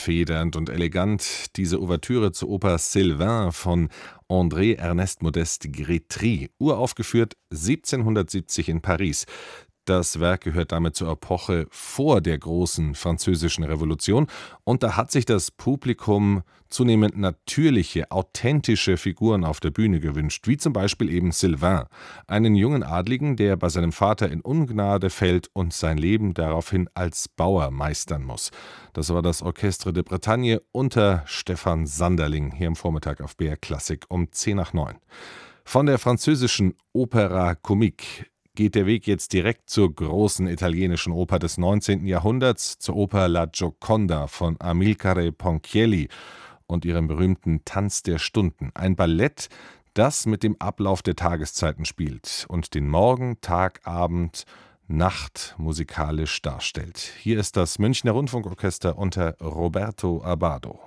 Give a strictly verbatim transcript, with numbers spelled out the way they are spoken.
federnd und elegant diese Ouvertüre zur Oper Sylvain von André Ernest Modeste Grétry, uraufgeführt siebzehnhundertsiebzig in Paris. Das Werk gehört damit zur Epoche vor der großen Französischen Revolution, und da hat sich das Publikum zunehmend natürliche, authentische Figuren auf der Bühne gewünscht, wie zum Beispiel eben Sylvain, einen jungen Adligen, der bei seinem Vater in Ungnade fällt und sein Leben daraufhin als Bauer meistern muss. Das war das Orchestre de Bretagne unter Stefan Sanderling hier am Vormittag auf B R Klassik um zehn nach neun. Von der französischen Opéra Comique geht der Weg jetzt direkt zur großen italienischen Oper des neunzehnten Jahrhunderts, zur Oper La Gioconda von Amilcare Ponchielli und ihrem berühmten Tanz der Stunden. Ein Ballett, das mit dem Ablauf der Tageszeiten spielt und den Morgen, Tag, Abend, Nacht musikalisch darstellt. Hier ist das Münchner Rundfunkorchester unter Roberto Abbado.